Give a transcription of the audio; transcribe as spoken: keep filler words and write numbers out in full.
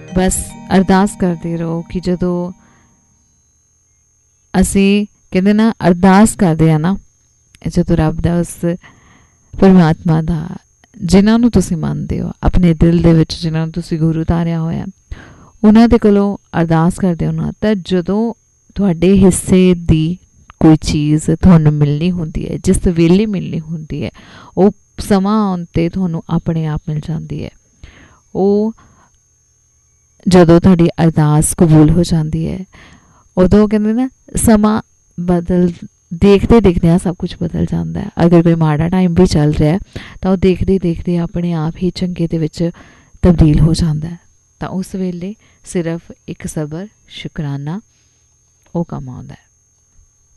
बस अरदास करते रहो कि जदों ਅਸੀਂ ਕਹਿੰਦੇ ਨਾ ਅਰਦਾਸ ਕਰਦੇ ਹਾਂ ਨਾ, ਜਦੋਂ ਰੱਬ ਦਾ, ਉਸ ਪਰਮਾਤਮਾ ਦਾ, ਜਿਨ੍ਹਾਂ ਨੂੰ ਤੁਸੀਂ ਮੰਨਦੇ ਹੋ ਆਪਣੇ ਦਿਲ ਦੇ ਵਿੱਚ, ਜਿਨ੍ਹਾਂ ਨੂੰ ਤੁਸੀਂ ਗੁਰੂ ਧਾਰਿਆ ਹੋਇਆ, ਉਹਨਾਂ ਦੇ ਕੋਲੋਂ ਅਰਦਾਸ ਕਰਦੇ ਹੋ ਨਾ, ਤਾਂ ਜਦੋਂ ਤੁਹਾਡੇ ਹਿੱਸੇ ਦੀ ਕੋਈ ਚੀਜ਼ ਤੁਹਾਨੂੰ ਮਿਲਣੀ ਹੁੰਦੀ ਹੈ, ਜਿਸ ਵੇਲੇ ਮਿਲਣੀ ਹੁੰਦੀ ਹੈ, ਉਹ ਸਮਾਂ ਆਉਣ 'ਤੇ ਤੁਹਾਨੂੰ ਆਪਣੇ ਆਪ ਮਿਲ ਜਾਂਦੀ ਹੈ। ਉਹ ਜਦੋਂ ਤੁਹਾਡੀ ਅਰਦਾਸ ਕਬੂਲ ਹੋ ਜਾਂਦੀ ਹੈ, ਉਦੋਂ ਕਹਿੰਦੇ ਨਾ ਸਮਾਂ ਬਦਲ, ਦੇਖਦੇ ਦੇਖਦਿਆਂ ਸਭ ਕੁਛ ਬਦਲ ਜਾਂਦਾ ਹੈ। ਅਗਰ ਕੋਈ ਮਾੜਾ ਟਾਈਮ ਵੀ ਚੱਲ ਰਿਹਾ ਤਾਂ ਉਹ ਦੇਖਦੇ ਦੇਖਦੇ ਆਪਣੇ ਆਪ ਹੀ ਚੰਗੇ ਦੇ ਵਿੱਚ ਤਬਦੀਲ ਹੋ ਜਾਂਦਾ। ਤਾਂ ਉਸ ਵੇਲੇ ਸਿਰਫ ਇੱਕ ਸਬਰ, ਸ਼ੁਕਰਾਨਾ ਉਹ ਕੰਮ ਆਉਂਦਾ ਹੈ।